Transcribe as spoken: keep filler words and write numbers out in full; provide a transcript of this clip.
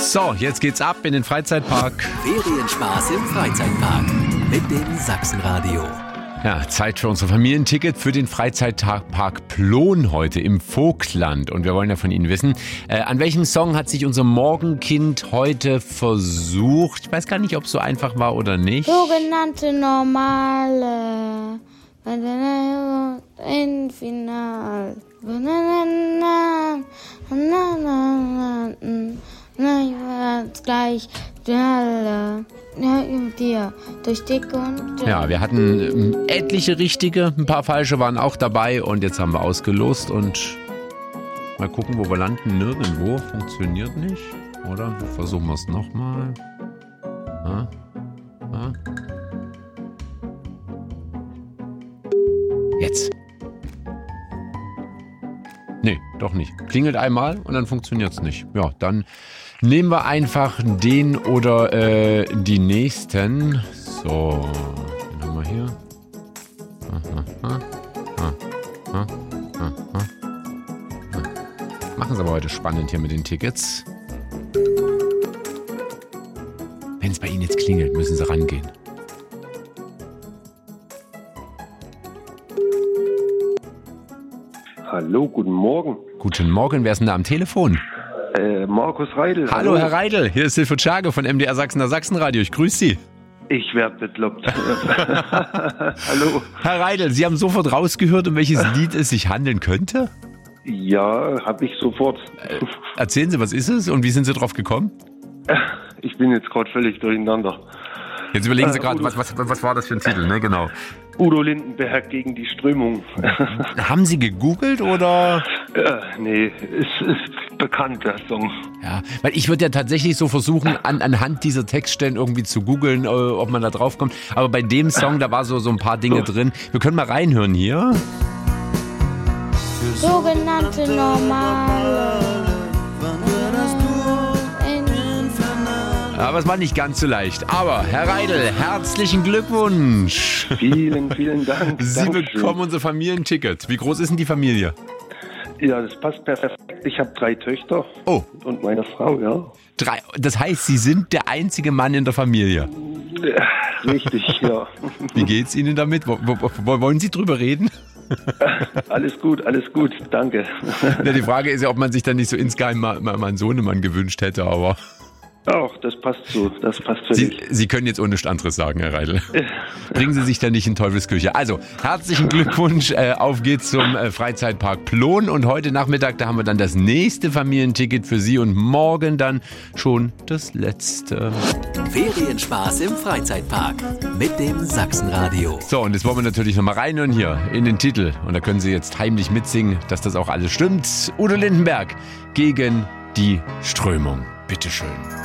So, jetzt geht's ab in den Freizeitpark. Ferienspaß im Freizeitpark mit dem Sachsenradio. Ja, Zeit für unser Familienticket für den Freizeitpark Plon heute im Vogtland. Und wir wollen ja von Ihnen wissen, äh, an welchem Song hat sich unser Morgenkind heute versucht? Ich weiß gar nicht, ob es so einfach war oder nicht. Sogenannte normale in Final. Na, jetzt gleich dir durch dick und dünn. Ja, wir hatten ähm, etliche richtige, ein paar falsche waren auch dabei und jetzt haben wir ausgelost und mal gucken, wo wir landen. Nirgendwo, funktioniert nicht, oder? Versuchen wir es nochmal. Ja, ja. Jetzt. Nee, doch nicht. Klingelt einmal und dann funktioniert es nicht. Ja, dann nehmen wir einfach den oder äh, die nächsten. So, den haben wir hier. Aha, aha, aha, aha, aha. Machen Sie aber heute spannend hier mit den Tickets. Wenn es bei Ihnen jetzt klingelt, müssen Sie rangehen. Hallo, guten Morgen. Guten Morgen, wer ist denn da am Telefon? Äh, Markus Reidel. Hallo, Hallo Herr Reidel, hier ist Silfried Schage von M D R Sachsener Sachsenradio. Ich grüße Sie. Ich werde bekloppt. Hallo. Herr Reidel, Sie haben sofort rausgehört, um welches Lied es sich handeln könnte? Ja, habe ich sofort. Äh, erzählen Sie, was ist es und wie sind Sie drauf gekommen? Ich bin jetzt gerade völlig durcheinander. Jetzt überlegen Sie gerade, was, was, was war das für ein Titel, ne? Genau. Udo Lindenberg gegen die Strömung. Haben Sie gegoogelt oder? Ja, nee, es ist bekannt, der Song. Ja, weil ich würde ja tatsächlich so versuchen, an, anhand dieser Textstellen irgendwie zu googeln, äh, ob man da drauf kommt. Aber bei dem Song, da war so, so ein paar Dinge drin. Wir können mal reinhören hier. Sogenannte normale. Aber es war nicht ganz so leicht. Aber Herr Reidel, herzlichen Glückwunsch. Vielen, vielen Dank. Sie Dankeschön. bekommen unser Familienticket. Wie groß ist denn die Familie? Ja, das passt perfekt. Ich habe drei Töchter. Oh. Und meine Frau, ja. Drei. Das heißt, Sie sind der einzige Mann in der Familie. Ja, richtig, ja. Wie geht's Ihnen damit? Wo, wo, wo, wollen Sie drüber reden? Alles gut, alles gut, danke. Ja, die Frage ist ja, ob man sich dann nicht so insgeheim mal, mal, mal einen Sohnemann gewünscht hätte, aber... Ach, das passt so, das passt für Sie, dich. Sie können jetzt ohne nichts anderes sagen, Herr Reidel. Bringen Sie sich da nicht in Teufelsküche. Also, herzlichen Glückwunsch, äh, auf geht's zum äh, Freizeitpark Plon und heute Nachmittag, da haben wir dann das nächste Familienticket für Sie und morgen dann schon das letzte. Ferienspaß im Freizeitpark mit dem Sachsenradio. So, und jetzt wollen wir natürlich nochmal reinhören hier in den Titel und da können Sie jetzt heimlich mitsingen, dass das auch alles stimmt. Udo Lindenberg gegen die Strömung. Bitteschön.